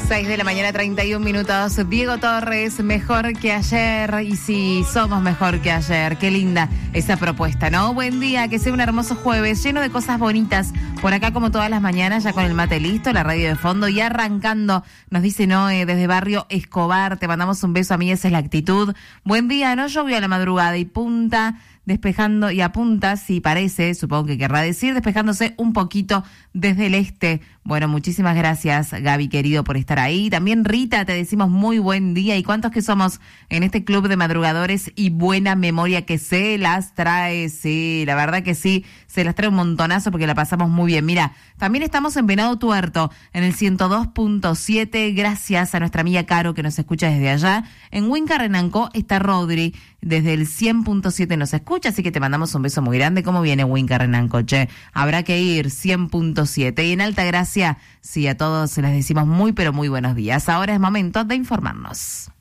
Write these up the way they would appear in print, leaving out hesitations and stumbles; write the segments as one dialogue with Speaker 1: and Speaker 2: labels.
Speaker 1: 6 de la mañana, 31 minutos. Diego Torres, mejor que ayer. Y sí, somos mejor que ayer. Qué linda esa propuesta, ¿no? Buen día, que sea un hermoso jueves, lleno de cosas bonitas. Por acá, como todas las mañanas, ya con el mate listo, la radio de fondo y arrancando. Nos dice Noé desde Barrio Escobar. Te mandamos un beso, a mí esa es la actitud. Buen día, no llovió a la madrugada y punta despejando y apunta, si parece, supongo que querrá decir, despejándose un poquito desde el este. Bueno, muchísimas gracias, Gaby, querido, por estar ahí. También, Rita, te decimos muy buen día. ¿Y cuántos que somos en este club de madrugadores y buena memoria que se las trae? Sí, la verdad que sí, se las trae un montonazo porque la pasamos muy bien. Mira, también estamos en Venado Tuerto, en el 102.7, gracias a nuestra amiga Caro que nos escucha desde allá. En Huincarrenanco está Rodri, desde el 100.7 nos escucha, así que te mandamos un beso muy grande. ¿Cómo viene Huincarrenanco, che? Habrá que ir, 100.7. Y en Altagracia, sí, a todos les decimos muy, pero muy buenos días. Ahora es momento de informarnos.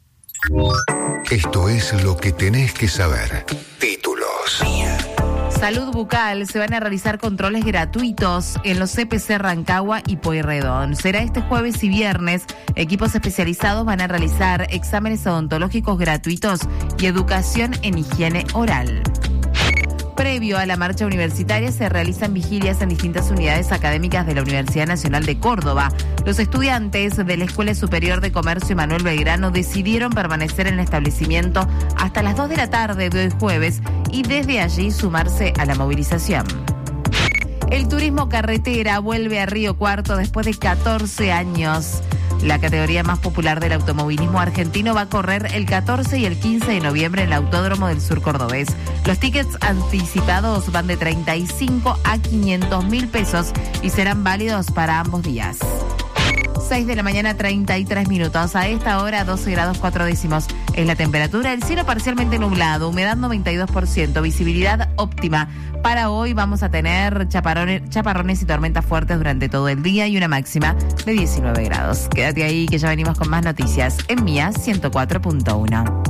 Speaker 2: Esto es lo que tenés que saber. Títulos.
Speaker 1: Salud bucal, se van a realizar controles gratuitos en los CPC Rancagua y Pueyrredón. Será este jueves y viernes. Equipos especializados van a realizar exámenes odontológicos gratuitos y educación en higiene oral. Previo a la marcha universitaria se realizan vigilias en distintas unidades académicas de la Universidad Nacional de Córdoba. Los estudiantes de la Escuela Superior de Comercio Manuel Belgrano decidieron permanecer en el establecimiento hasta las 2 de la tarde de hoy jueves y desde allí sumarse a la movilización. El turismo carretera vuelve a Río Cuarto después de 14 años. La categoría más popular del automovilismo argentino va a correr el 14 y el 15 de noviembre en el Autódromo del Sur Cordobés. Los tickets anticipados van de 35 a 500.000 pesos y serán válidos para ambos días. 6 de la mañana, 33 minutos. A esta hora, 12 grados 4 décimos es la temperatura. El cielo parcialmente nublado, humedad 92%, visibilidad óptima. Para hoy vamos a tener chaparrones y tormentas fuertes durante todo el día y una máxima de 19 grados. Quédate ahí que ya venimos con más noticias en Mía 104.1.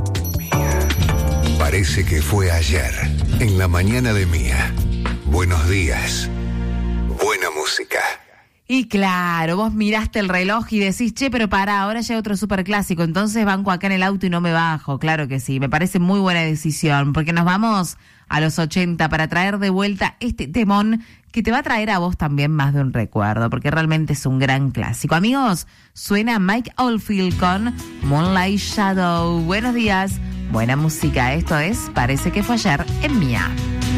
Speaker 2: Parece que fue ayer, en la mañana de Mía. Buenos días. Buena música.
Speaker 1: Y claro, vos miraste el reloj y decís, che, pero pará, ahora llega otro superclásico, entonces banco acá en el auto y no me bajo. Claro que sí, me parece muy buena decisión, porque nos vamos a los 80 para traer de vuelta este temón que te va a traer a vos también más de un recuerdo, porque realmente es un gran clásico. Amigos, suena Mike Oldfield con Moonlight Shadow. Buenos días, buena música, esto es Parece que fue ayer en Mía.